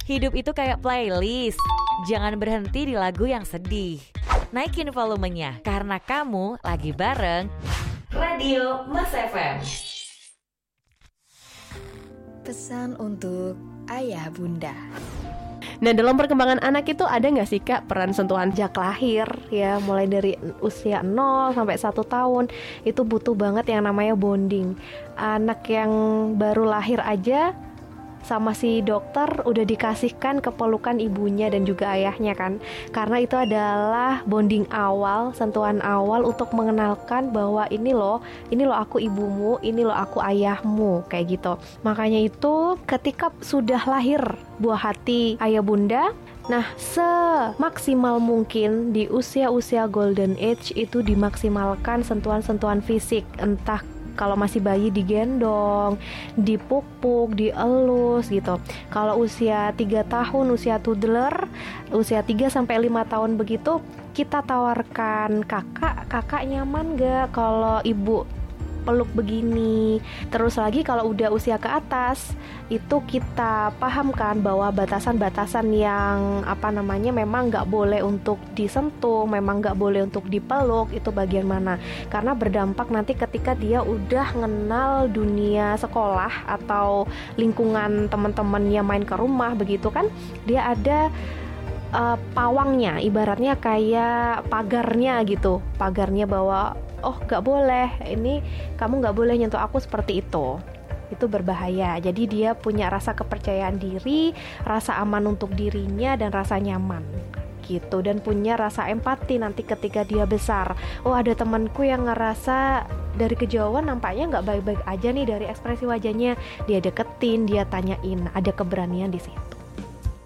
Hidup itu kayak playlist. Jangan berhenti di lagu yang sedih. Naikin volumenya karena kamu lagi bareng Radio Mas FM. Pesan untuk ayah bunda. Nah, dalam perkembangan anak itu ada nggak sih Kak peran sentuhan sejak lahir ya, mulai dari usia 0 sampai 1 tahun itu butuh banget yang namanya bonding. Anak yang baru lahir aja sama si dokter udah dikasihkan kepelukan ibunya dan juga ayahnya kan, karena itu adalah bonding awal, sentuhan awal untuk mengenalkan bahwa ini loh aku ibumu, ini loh aku ayahmu, kayak gitu. Makanya itu ketika sudah lahir buah hati ayah bunda, nah semaksimal mungkin di usia-usia golden age itu dimaksimalkan sentuhan-sentuhan fisik, entah kalau masih bayi digendong, dipuk-puk, dielus gitu. Kalau usia 3 tahun, usia toddler, usia 3 sampai 5 tahun begitu, kita tawarkan kakak nyaman gak kalau ibu peluk begini. Terus lagi kalau udah usia ke atas, itu kita pahamkan bahwa batasan-batasan yang memang gak boleh untuk disentuh, memang gak boleh untuk dipeluk, itu bagian mana. Karena berdampak nanti ketika dia udah ngenal dunia sekolah atau lingkungan teman-temannya main ke rumah begitu kan, dia ada pawangnya, ibaratnya kayak pagarnya gitu, pagarnya bahwa oh gak boleh, ini kamu gak boleh nyentuh aku seperti itu berbahaya. Jadi dia punya rasa kepercayaan diri, rasa aman untuk dirinya dan rasa nyaman gitu, dan punya rasa empati nanti ketika dia besar. Oh ada temanku yang ngerasa dari kejauhan nampaknya gak baik-baik aja nih dari ekspresi wajahnya, dia deketin, dia tanyain, ada keberanian di situ.